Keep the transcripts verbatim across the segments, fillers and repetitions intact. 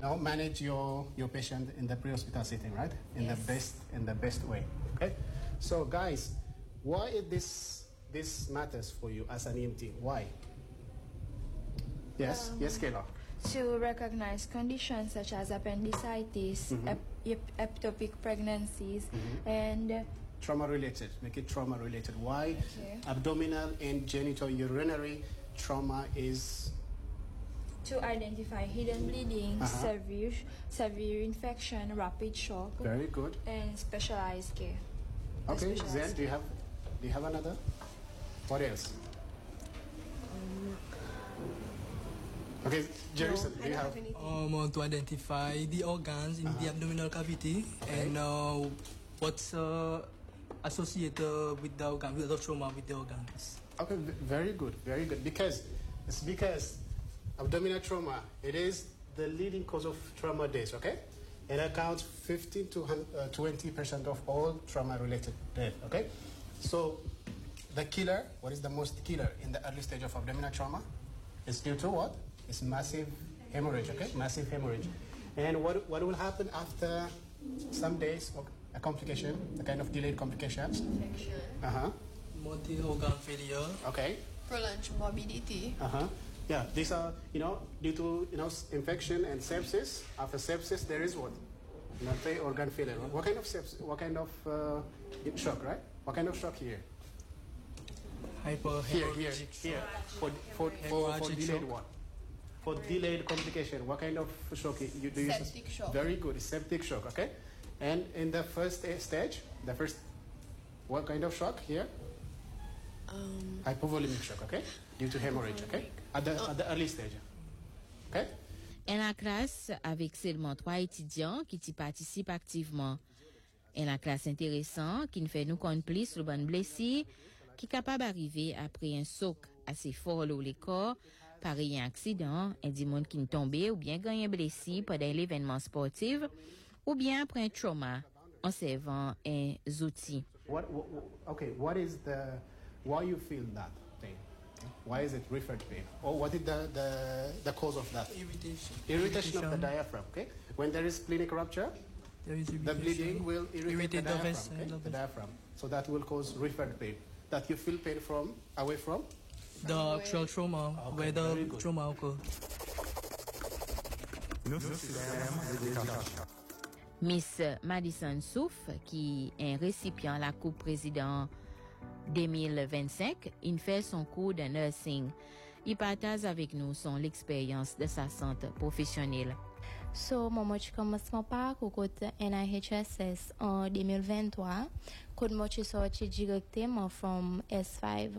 know, manage your, your patient in the pre-hospital setting, right? In yes. the best in the best way. Okay. So guys, why is this this matters for you as an E M T? Why? Yes, um, yes, Kayla. To recognize conditions such as appendicitis, mm-hmm. ep- ectopic pregnancies, mm-hmm. and uh, trauma-related. Make it trauma-related. Why? Okay. Abdominal and genitourinary trauma is to identify hidden bleeding, uh-huh. severe severe infection, rapid shock. Very good. And specialized care. Okay, Zen, do you have do you have another? What else? Um, okay, Jerison, no, do you have? have um, to identify the organs in uh-huh. the abdominal cavity okay. and uh, what's uh, associated with the organ, with the trauma with the organs. Okay, very good, very good. Because it's because abdominal trauma, it is the leading cause of trauma deaths, okay? It accounts fifteen to twenty percent of all trauma-related death, okay? So the killer, what is the most killer in the early stage of abdominal trauma? It's due to what? It's massive hemorrhage, okay? Massive hemorrhage. And what, what will happen after some days of a complication, a kind of delayed complications? Infection. Uh-huh. Multi-organ failure. Okay. Prolonged morbidity. Uh-huh. Yeah, these are, you know, due to, you know, infection and sepsis. After sepsis, there is what? Multi-organ failure. What kind of sepsis? What kind of uh, shock, right? What kind of shock here? Hyper here, here, here. For, for, for, for delayed what? For delayed complication, what kind of shock you do? Septic use? shock. Very good, septic shock, okay? And in the first stage, the first, what kind of shock here? Um, Hypovolemic shock, okay? Due to hemorrhage, okay? At the, at the early stage, okay? En la classe, avec seulement trois étudiants qui y participent activement. En la classe intéressant, qui nous fait nous connaître plus le bon blessé, qui est capable d'arriver après un soc assez fort au le corps, pareil un accident, un du monde qui est tombé ou bien gagné un blessé pendant l'événement sportif, ou bien après un trauma en servant un outil. What, what, okay, what is the, why you feel that pain? Why is it referred pain? Or what is the, the, the cause of that? Irritation. Irritation, irritation of the diaphragm, okay? When there is splenic rupture, there is the bleeding will irritate, irritate the, diaphragm, the, okay? the, the diaphragm. So that will cause referred pain. That you feel pain from, away from? The actual trauma, okay, where the trauma occurs. Miss Madison Souf, qui est un récipient à la Coupe Président deux mille vingt-cinq, il fait son cours de nursing. Il partage avec nous son expérience de sa santé professionnelle. So, moi, je commence mon parcours côté N I H S S en deux mille vingt-trois, quand moi, je suis sorti directement from S five.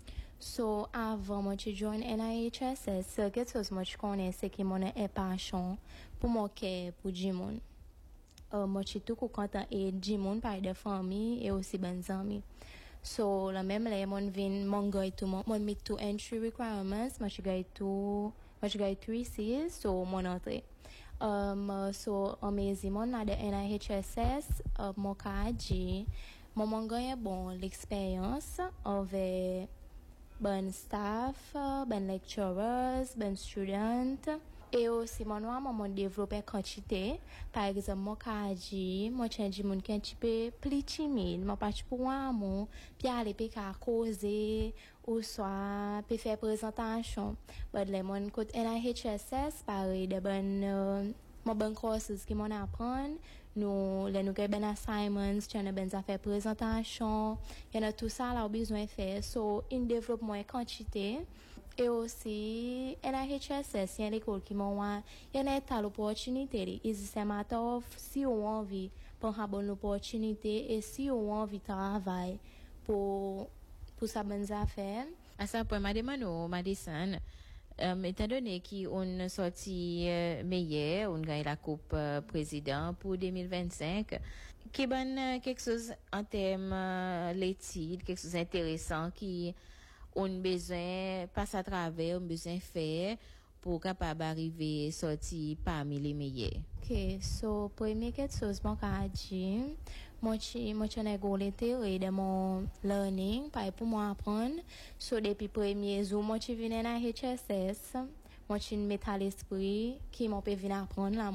So, avant moi, je join N I H S S, quelque chose moi, je connais, c'est que mon est passion pour mon cœur, pour Jimon. Euh, moi, je suis tout content et Jimon par des familles et aussi bonnes amis. So, la même là, mon vin, mon gars tout, mon, mon meet to entry requirements, moi, je gagne tout, moi, je gagne three C's, so, mon entrée. Um, so, amazing, mon là de N I H S S, uh, mon cas, j'ai, mon, mon gagne bon, l'expérience avec bon staff, bon lecturers, bon students. Et aussi, mon noir, mon développé quantité. Par exemple, mon cas, moi, j'ai mon qui est un petit peu plus timide. Mon pas pour moi, mon, puis aller peut causer, ou soit, peut faire présentation. Mais les mon côté N I H S S, pareil, de bonnes, euh, mon bon courses qui m'en apprennent. Nous, les nous ben assignments, tu as ben affaires présentation. Il y a tout ça, là, besoin de faire. So, in développement quantité. Et aussi, N I H S S, il y a l'école qui m'a il y a une opportunité. Il existe un matin, si on a envie, pour avoir une bonne opportunité, et si on a envie de travailler pour, pour sa bonne affaire. À ça, pour Madame Madison, euh, étant donné qu'on a sorti euh, meilleur, on gagne la Coupe euh, Président pour deux mille vingt-cinq, qui bonne euh, quelque chose en termes euh, l'étude, quelque chose d'intéressant qui on besoin passer à travers, on besoin faire pour capable arriver sortir parmi les meilleurs. Okay, so premier quelque chose mon qu'a dit, moi je moi je n'ai pas l'intérêt de mon learning pas pour moi apprendre. So depuis premier jour moi je viens à H S S, moi je mets à l'esprit qui m'ont peut venir apprendre là.